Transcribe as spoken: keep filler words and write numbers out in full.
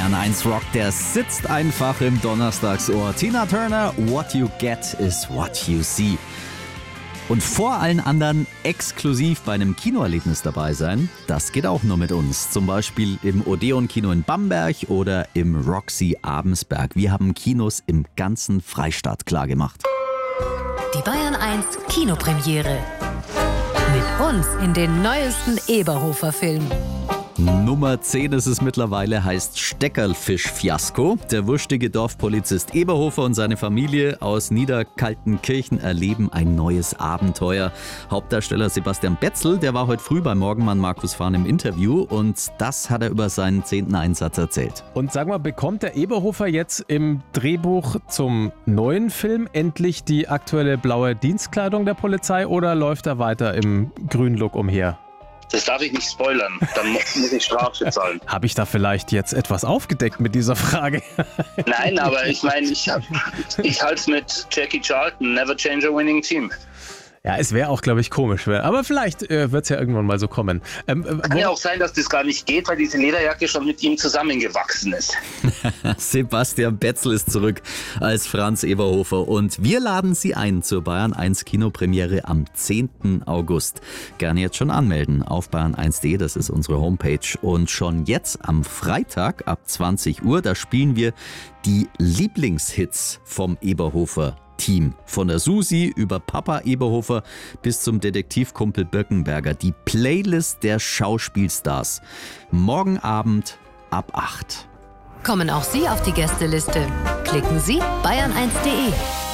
Bayern eins Rock, der sitzt einfach im Donnerstagsohr. Tina Turner, What You Get is What You See. Und vor allen anderen exklusiv bei einem Kinoerlebnis dabei sein, das geht auch nur mit uns. Zum Beispiel im Odeon-Kino in Bamberg oder im Roxy Abensberg. Wir haben Kinos im ganzen Freistaat klargemacht. Die Bayern eins Kinopremiere. Mit uns in den neuesten Eberhofer-Film. Nummer zehn ist es mittlerweile, heißt Steckerlfisch-Fiasko. Der wurstige Dorfpolizist Eberhofer und seine Familie aus Niederkaltenkirchen erleben ein neues Abenteuer. Hauptdarsteller Sebastian Betzel, der war heute früh bei Morgenmann Markus Fahn im Interview und das hat er über seinen zehnten Einsatz erzählt. Und sag mal, bekommt der Eberhofer jetzt im Drehbuch zum neuen Film endlich die aktuelle blaue Dienstkleidung der Polizei oder läuft er weiter im grünen Look umher? Das darf ich nicht spoilern, dann muss ich Strafe zahlen. Habe ich da vielleicht jetzt etwas aufgedeckt mit dieser Frage? Nein, aber ich meine, ich, ich halte es mit Jackie Charlton, never change a winning team. Ja, es wäre auch, glaube ich, komisch. Aber vielleicht äh, wird es ja irgendwann mal so kommen. Ähm, Kann ja auch sein, dass das gar nicht geht, weil diese Lederjacke schon mit ihm zusammengewachsen ist. Sebastian Betzel ist zurück als Franz Eberhofer und wir laden Sie ein zur Bayern eins Kinopremiere am zehnten August. Gerne jetzt schon anmelden auf bayern eins punkt de, das ist unsere Homepage. Und schon jetzt am Freitag ab zwanzig Uhr, da spielen wir die Lieblingshits vom Eberhofer Team. Von der Susi über Papa Eberhofer bis zum Detektivkumpel Birkenberger. Die Playlist der Schauspielstars. Morgen Abend ab acht. Kommen auch Sie auf die Gästeliste? Klicken Sie bayern eins punkt de.